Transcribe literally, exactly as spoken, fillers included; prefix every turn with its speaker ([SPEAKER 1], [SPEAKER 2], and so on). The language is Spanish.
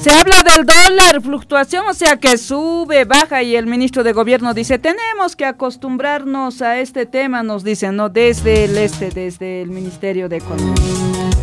[SPEAKER 1] Se habla del dólar, fluctuación, o sea que sube, baja y el ministro de gobierno dice, tenemos que acostumbrarnos a este tema, nos dicen, ¿no? Desde el este, desde el Ministerio de Economía.